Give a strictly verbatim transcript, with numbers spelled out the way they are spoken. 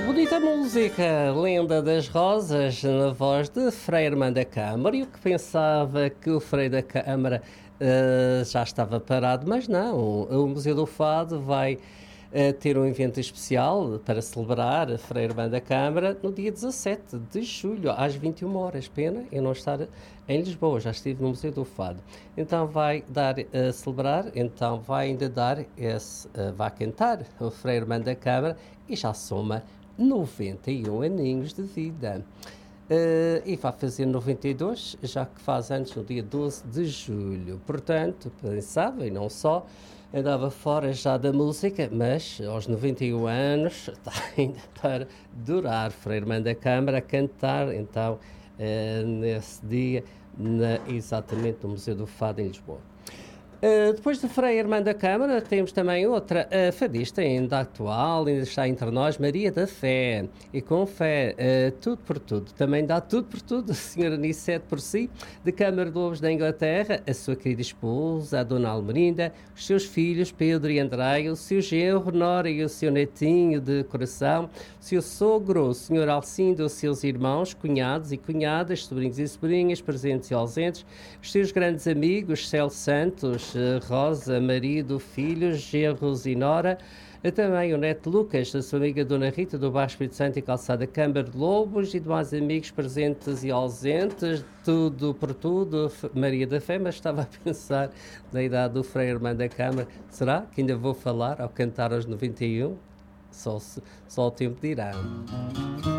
Bonita música, Lenda das Rosas, na voz de Frei Armando da Câmara. E o que pensava que o Frei da Câmara uh, já estava parado, mas não. O Museu do Fado vai uh, ter um evento especial para celebrar Frei Armando da Câmara no dia dezassete de julho, às vinte e uma horas. Pena eu não estar em Lisboa, já estive no Museu do Fado. Então vai dar a uh, celebrar, então vai ainda dar esse, uh, vai cantar o Frei Armando da Câmara e já soma noventa e um aninhos de vida. Uh, e vai fazer noventa e dois, já que faz anos no dia doze de julho. Portanto, pensava, e não só, andava fora já da música, mas aos noventa e um anos está ainda para durar. Frei Armando da Câmara a cantar, então, uh, nesse dia, na, exatamente no Museu do Fado, em Lisboa. Uh, depois de Frei Armando da Câmara, temos também outra uh, fadista ainda atual, ainda está entre nós, Maria da Fé. E com fé, uh, tudo por tudo. Também dá tudo por tudo, a senhora Nicete por si, de Câmara de Lobos da Inglaterra, a sua querida esposa, a dona Almerinda, os seus filhos, Pedro e Andréia, o seu genro, Nora e o seu netinho de coração, o seu sogro, o senhor Alcindo, os seus irmãos, cunhados e cunhadas, sobrinhos e sobrinhas, presentes e ausentes, os seus grandes amigos, Céu Santos, Rosa, marido, filhos, genros e nora, também o neto Lucas, da sua amiga Dona Rita, do Baixo Espírito Santo e Calçada Câmara de Lobos, e demais amigos presentes e ausentes, tudo por tudo, Maria da Fé, mas estava a pensar na idade do Frei Armando da Câmara. Será que ainda vou falar ao cantar aos noventa e um? Só, só o tempo dirá.